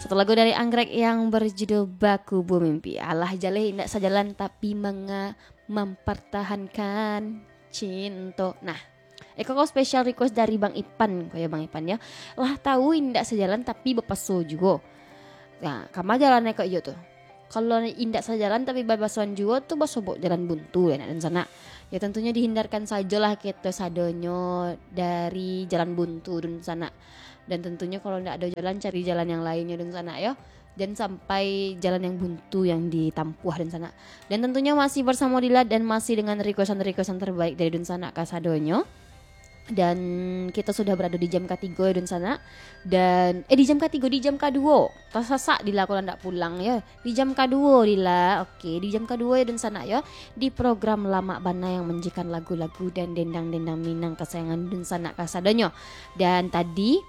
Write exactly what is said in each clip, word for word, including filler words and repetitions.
Satu lagu dari Anggrek yang berjudul Baku Bu Mimpi. Alah jaleh indak sejalan tapi menga mempertahankan cinta. Nah, Eko kau special request dari Bang Ipan, kaya Bang Ipan ya. Lah tahu indak sejalan tapi bepeso juga. Nah, kama jalannya kayak gitu tuh. Kalau indak sejalan tapi babasuan juga tuh basobok jalan buntu ya dan sana. Ya tentunya dihindarkan sajalah kita sadonyo dari jalan buntu dan sana. Dan tentunya kalau tidak ada jalan cari jalan yang lainnya dan sana ya. Dan sampai jalan yang buntu yang ditampuh dan sana. Dan tentunya masih bersama Dila dan masih dengan requestan-requestan terbaik dari dan sana Kasadonyo. Dan kita sudah berada di jam ketiga dan sana. Dan eh di jam ketiga di jam kedua. Tersasak Dila kalau tidak pulang ya. Di jam kedua Dila. Oke, di jam kedua ya dan sana ya. Di program Lama Bana yang menjikan lagu-lagu dan dendang-dendang Minang kesayangan dan sana Kasadonyo. Dan tadi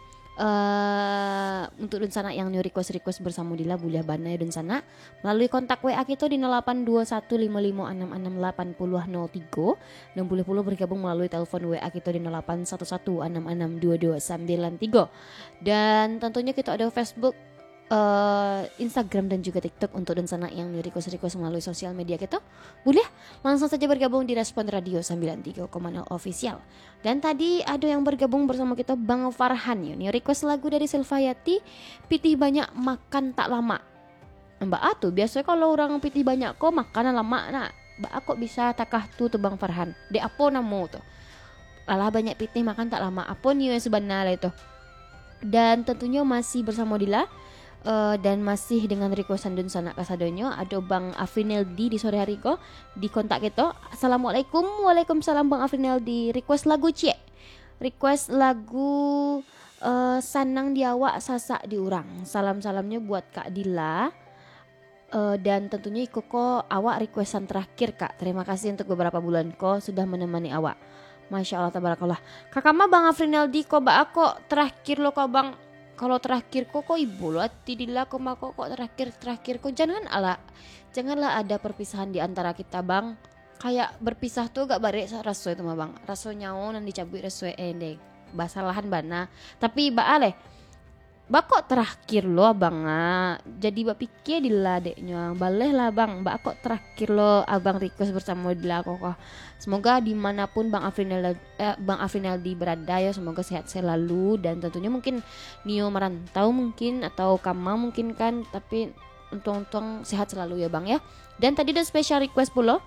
Uh, untuk Dunsana yang new request-request bersama Dila Bulia Bana dan sana melalui kontak W A kita di nol delapan dua satu lima lima enam enam delapan nol nol tiga dan boleh pula bergabung melalui telepon W A kita di nol delapan satu satu enam enam dua dua sembilan tiga dan tentunya kita ada Facebook, uh, Instagram dan juga TikTok untuk Dunsana yang new request-request melalui sosial media kita. Boleh langsung saja bergabung di Respon Radio sembilan tiga koma nol official. Dan tadi ada yang bergabung bersama kita Bang Farhan ya. Nih request lagu dari Silvayati, Pitih Banyak Makan Tak Lama. Mbak Atu biasanya kalau orang pitih banyak kok makanan lama nak. Mbak kok bisa takah tu tuh Bang Farhan. De apa namo tuh? Alah banyak pitih makan tak lama. Apa nih yang sebenarnya itu? Dan tentunya masih bersama Dila. Uh, dan masih dengan requestan dan sana Kasadonyo ada Bang Afrineldi di sore hari ko di kontak kita. Assalamualaikum, waalaikumsalam Bang Afrineldi. Request lagu cie, request lagu uh, Sanang Diawak Sasak Diurang. Salam-salamnya buat Kak Dila. Uh, dan tentunya Iko ko awak requestan terakhir Kak. Terima kasih untuk beberapa bulan ko sudah menemani awak. Masya Allah tabarakallah. Kakak mah Bang Afrineldi ko ba ako terakhir lo ko Bang. Kalau terakhir kok kok ibu lo Dila kok kok kok terakhir terakhir kok jangan ala janganlah ada perpisahan di antara kita Bang. Kayak berpisah tuh gak barek raso itu mah Bang. Raso nyawo nan dicabut raso ende. Basalahan bana. Tapi ba ale. Ba kok terakhir lo Abang ah. Jadi ba pikir Dila deknya. Baleh lah Bang. Ba kok terakhir lo Abang request bersama Dila kok. Semoga dimanapun Bang Afrinaldi, eh, Bang Afrinaldi berada ya semoga sehat selalu dan tentunya mungkin Nio merantau mungkin atau Kama mungkin kan tapi untung-untung sehat selalu ya Bang ya. Dan tadi ada special request pula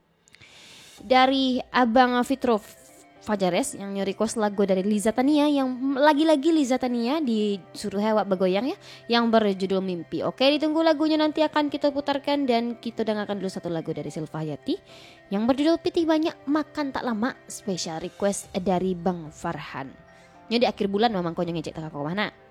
dari Abang Fitro Fajares yang request lagu dari Liza Tania yang lagi-lagi Liza Tania disuruh hewak begoyang ya yang berjudul Mimpi. Oke, ditunggu lagunya nanti akan kita putarkan dan kita dengarkan dulu satu lagu dari Silvayati yang berjudul Pitih Banyak Makan Tak Lama, special request dari Bang Farhan. Ini di akhir bulan memang konyol ngecek tak kau mana.